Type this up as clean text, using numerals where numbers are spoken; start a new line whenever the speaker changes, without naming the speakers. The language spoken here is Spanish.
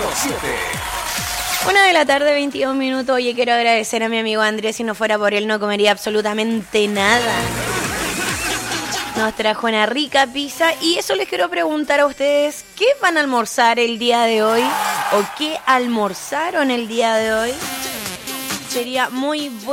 1:00 22 minutos. Oye, quiero agradecer a mi amigo Andrés. Si no fuera por él no comería absolutamente nada. Nos trajo una rica pizza y eso les quiero preguntar a ustedes. ¿Qué van a almorzar el día de hoy? ¿O qué almorzaron el día de hoy? Sería muy bueno.